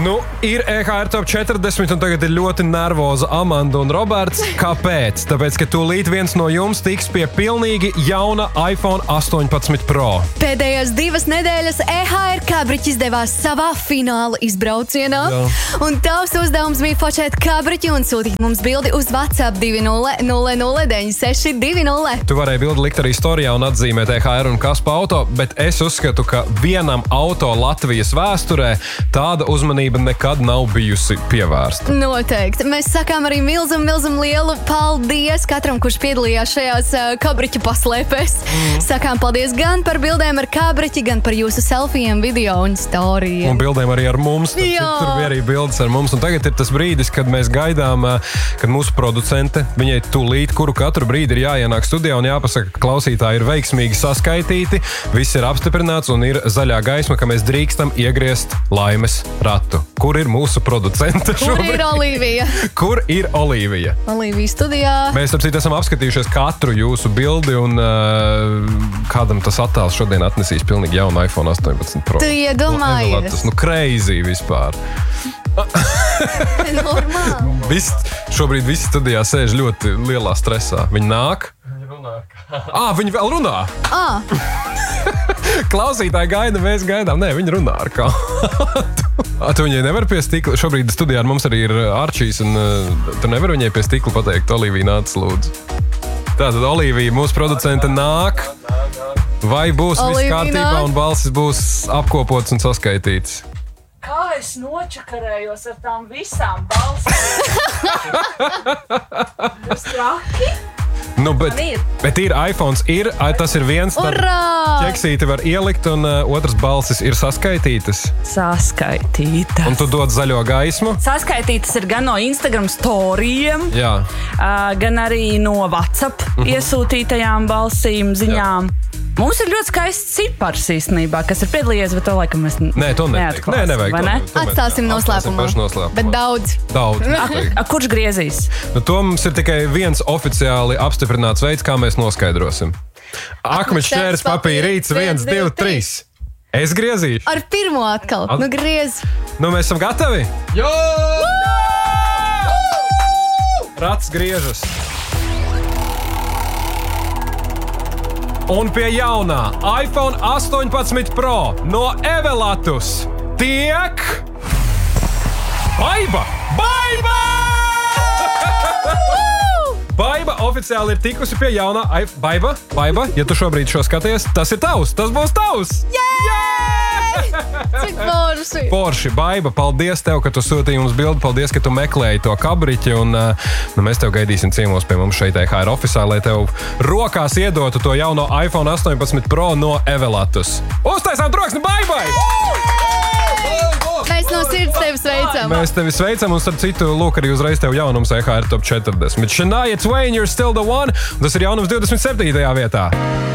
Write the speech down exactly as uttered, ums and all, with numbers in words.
Nu, ir E H R Top četrdesmit un tagad ir ļoti nervoza Amanda un Roberts. Kāpēc? Tāpēc, ka tūlīt viens no jums tiks pie pilnīgi jauna iPhone astoņpadsmit Pro. Pēdējās divas nedēļas E H R Kabriķis devās savā fināla izbraucienā. Jā. Un tavs uzdevums bija fočēt Kabriķi un sūtīt mums bildi uz WhatsApp divi nulle nulle nulle deviņi seši divi nulle. Tu varēji bildi likt arī storijā un atzīmēt E H R un Kaspa auto, bet es uzskatu, ka vienam auto Latvijas vēsturē tāda uzmanība nekad nav bijusi pievērsta. Noteikti. Mēs sakām arī milzum, milzum lielu paldies katram, kurš piedalījās šajās uh, kabriķu paslēpēs. Mm. Sakām paldies gan par bildēm ar kabriķi, gan par jūsu selfijiem, video un storijiem. Un bildēm arī ar mums. Tad, tur bija arī bildes ar mums. Un tagad ir tas brīdis, kad mēs gaidām, uh, kad mūsu producente, viņai tūlīt, kuru katru brīdi ir jāienāk studijā un jāpasaka, ka klausītāji ir veiksmīgi saskaitīti, viss ir apstiprināts un ir zaļā gaisma, ka mēs drīkstam iegriezt laimes ratu. Kur ir mūsu producente šobrīd? Kur ir Olivija? Kur ir Olivija? Olivija studijā. Mēs, ap citu, esam apskatījušies katru jūsu bildi un uh, kādam tas attēls šodien atnesīs pilnīgi jaunu iPhone astoņpadsmit Pro. Tu iedomājies? Nu, nu crazy vispār. Normāli. Vis, šobrīd visi studijā sēž ļoti lielā stresā. Viņi nāk? Viņi runā. Ā, viņi vēl runā? Ā. Klausītāji gaida, mēs gaidām. Nē, viņi runā ar kādu. Tu viņai nevar pie stikla. Šobrīd studijā ar mums arī ir Arčijs, un uh, tu nevar viņai pie stikla pateikt, Olivija, nāc lūdzu. Tātad Olivija, mūsu producente, nāk. Vai būs viss kārtībā un balsis būs apkopots un saskaitīts? Kā es nočakarējos ar tām visām balsīm? Tas traki? Nu, bet, ir. bet ir iPhones, ir, tas ir viens, tad ķeksīti var ielikt, un uh, otrs balsis ir saskaitītas. Saskaitītas. Un tu dod zaļo gaismu? Saskaitītas ir gan no Instagram storijiem, Jā. Uh, gan arī no WhatsApp mm-hmm. iesūtītajām balsīm, ziņām. Jā. Mums ir ļoti skaists cipars īstenībā, kas ir piedalījies, bet to laikam mēs Nē, to neatklāsim. Nē, nevajag vai ne? to. to Atstāsim noslēpumā. Bet daudz. Daudz. A, kurš griezīs? Nu, to mums ir tikai viens oficiāli apstiprināts veids, kā mēs noskaidrosim. Akmeņš, šķērs, papīrīts, viens, divi, trīs. Es griezīšu. Ar pirmo atkal. At... Nu, griez. Nu, mēs esam gatavi? Jo! Rats griežas. Un pie jaunā iPhone astoņpadsmit Pro no Evelatus tiek... Baiba! Baiba! Baiba oficiāli ir tikusi pie jaunā iPhone. Baiba, Baiba, ja tu šobrīd šo skaties, tas ir tavs, tas būs tavs! Cik forši! Forši, Baiba, paldies tev, ka tu sūtīji mums bildi, paldies, ka tu meklēji to kabriķi, un nu, mēs tev gaidīsim ciemos pie mums šeit E H R ofisā, lai tev rokās iedotu to jauno iPhone astoņpadsmit Pro no Evelatus. Uztaisām troksni Baibai! Mēs no sirds tevi sveicam. Mēs tevi sveicam, un starp citu, lūk, arī uzreiz tev jaunums E H R Top četrdesmit. Shania Twain, You're Still the One, un tas ir jaunums divdesmit septītajā vietā.